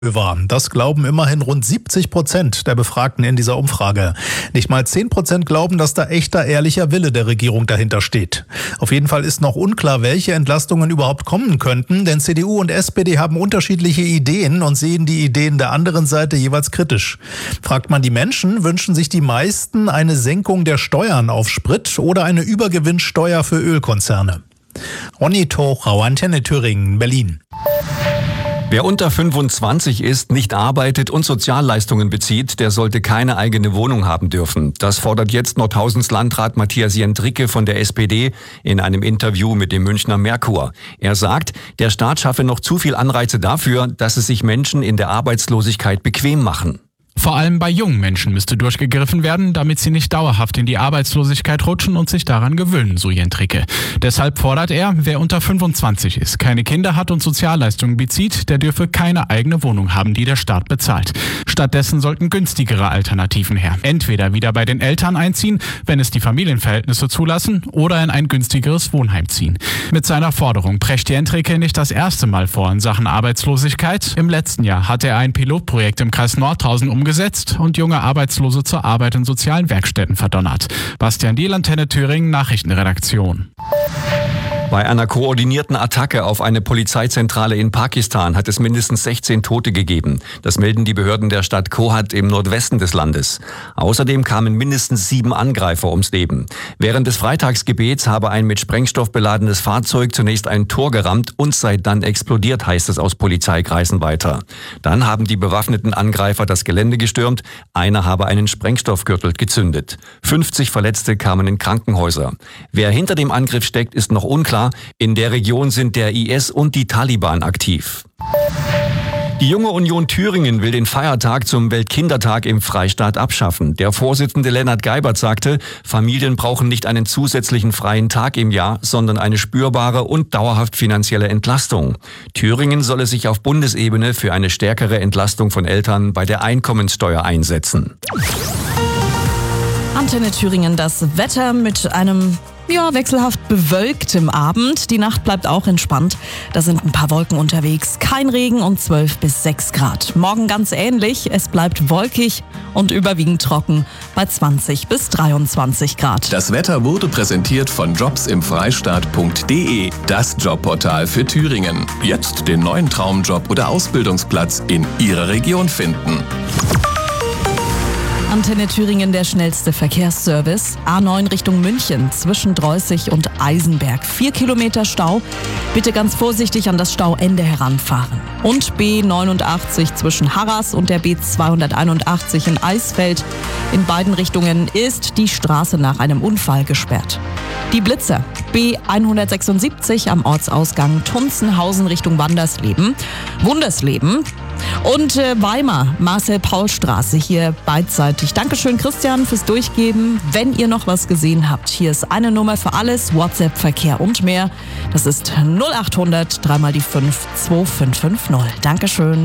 war. Das glauben immerhin rund 70% der Befragten in dieser Umfrage. Nicht mal 10% glauben, dass da echter, ehrlicher Wille der Regierung dahinter steht. Auf jeden Fall ist noch unklar, welche Entlastungen überhaupt kommen könnten, denn CDU und SPD haben unterschiedliche Ideen und sehen die Ideen der anderen Seite jeweils kritisch. Fragt man die Menschen, wünschen sich die meisten eine Senkung der Steuern auf Sprit oder eine Übergewinnsteuer für Ölkonzerne. Ronny Tochau, Antenne Thüringen, Berlin. Wer unter 25 ist, nicht arbeitet und Sozialleistungen bezieht, der sollte keine eigene Wohnung haben dürfen. Das fordert jetzt Nordhausens Landrat Matthias Jentricke von der SPD in einem Interview mit dem Münchner Merkur. Er sagt, der Staat schaffe noch zu viel Anreize dafür, dass es sich Menschen in der Arbeitslosigkeit bequem machen. Vor allem bei jungen Menschen müsste durchgegriffen werden, damit sie nicht dauerhaft in die Arbeitslosigkeit rutschen und sich daran gewöhnen, so Jentricke. Deshalb fordert er, wer unter 25 ist, keine Kinder hat und Sozialleistungen bezieht, der dürfe keine eigene Wohnung haben, die der Staat bezahlt. Stattdessen sollten günstigere Alternativen her. Entweder wieder bei den Eltern einziehen, wenn es die Familienverhältnisse zulassen, oder in ein günstigeres Wohnheim ziehen. Mit seiner Forderung prescht Jentricke nicht das erste Mal vor in Sachen Arbeitslosigkeit. Im letzten Jahr hatte er ein Pilotprojekt im Kreis Nordhausen umgesetzt und junge Arbeitslose zur Arbeit in sozialen Werkstätten verdonnert. Bastian Diehl, Antenne Thüringen, Nachrichtenredaktion. Bei einer koordinierten Attacke auf eine Polizeizentrale in Pakistan hat es mindestens 16 Tote gegeben. Das melden die Behörden der Stadt Kohat im Nordwesten des Landes. Außerdem kamen mindestens 7 Angreifer ums Leben. Während des Freitagsgebets habe ein mit Sprengstoff beladenes Fahrzeug zunächst ein Tor gerammt und sei dann explodiert, heißt es aus Polizeikreisen weiter. Dann haben die bewaffneten Angreifer das Gelände gestürmt. Einer habe einen Sprengstoffgürtel gezündet. 50 Verletzte kamen in Krankenhäuser. Wer hinter dem Angriff steckt, ist noch unklar. In der Region sind der IS und die Taliban aktiv. Die Junge Union Thüringen will den Feiertag zum Weltkindertag im Freistaat abschaffen. Der Vorsitzende Lennart Geibert sagte, Familien brauchen nicht einen zusätzlichen freien Tag im Jahr, sondern eine spürbare und dauerhaft finanzielle Entlastung. Thüringen solle sich auf Bundesebene für eine stärkere Entlastung von Eltern bei der Einkommenssteuer einsetzen. Antenne Thüringen, das Wetter mit einem wechselhaft bewölktem Abend. Die Nacht bleibt auch entspannt. Da sind ein paar Wolken unterwegs. Kein Regen und 12 bis 6 Grad. Morgen ganz ähnlich. Es bleibt wolkig und überwiegend trocken bei 20 bis 23 Grad. Das Wetter wurde präsentiert von jobsimfreistaat.de, das Jobportal für Thüringen. Jetzt den neuen Traumjob oder Ausbildungsplatz in Ihrer Region finden. Antenne Thüringen, der schnellste Verkehrsservice. A9 Richtung München zwischen Dreußig und Eisenberg. 4 Kilometer Stau. Bitte ganz vorsichtig an das Stauende heranfahren. Und B89 zwischen Harras und der B281 in Eisfeld. In beiden Richtungen ist die Straße nach einem Unfall gesperrt. Die Blitzer. B176 am Ortsausgang Tunzenhausen Richtung Wundersleben. Und Weimar, Marcel-Paul-Straße hier beidseitig. Dankeschön, Christian, fürs Durchgeben. Wenn ihr noch was gesehen habt, hier ist eine Nummer für alles, WhatsApp, Verkehr und mehr. Das ist 0800 3 mal die 5 2550. Dankeschön.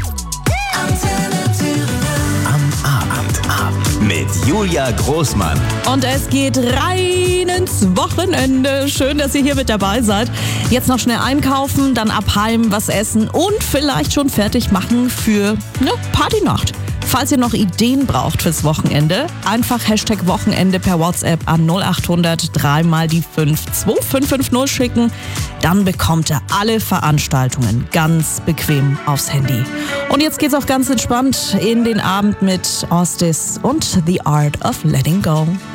Am Abend mit Julia Großmann. Und es geht rein ins Wochenende. Schön, dass ihr hier mit dabei seid. Jetzt noch schnell einkaufen, dann abheim was essen und vielleicht schon fertig machen für eine Partynacht. Falls ihr noch Ideen braucht fürs Wochenende, einfach #Wochenende per WhatsApp an 0800 3 mal die 5 2550 schicken. Dann bekommt ihr alle Veranstaltungen ganz bequem aufs Handy. Und jetzt geht's auch ganz entspannt in den Abend mit Ostis und The Art of Letting Go.